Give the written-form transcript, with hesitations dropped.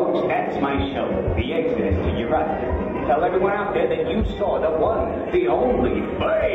folks, that's my show, The Exodus. You're right. Tell everyone out there that you saw the one, the only,